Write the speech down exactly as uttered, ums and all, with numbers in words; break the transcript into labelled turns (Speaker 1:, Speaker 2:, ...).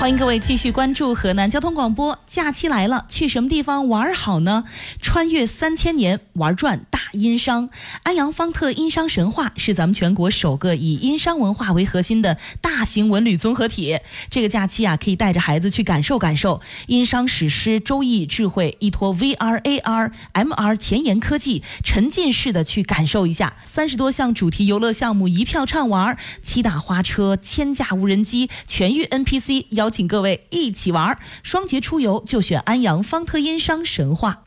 Speaker 1: 欢迎各位继续关注河南交通广播。假期来了，去什么地方玩好呢？穿越三千年，玩转大殷商。安阳方特殷商神话是咱们全国首个以殷商文化为核心的大型文旅综合体。这个假期啊，可以带着孩子去感受感受殷商史诗、周易智慧，依托 V R、A R、M R 前沿科技，沉浸式的去感受一下。三十多项主题游乐项目一票畅玩，七大花车、千架无人机、全域 N P C， 邀请各位一起玩。双节出游就选安阳方特殷商神话。